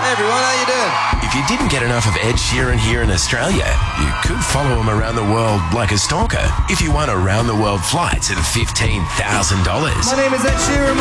Hey everyone, how you doing? If you didn't get enough of Ed Sheeran here in Australia, you could follow him around the world like a stalker if you won around-the-world flights of $15,000. My name is Ed Sheeran.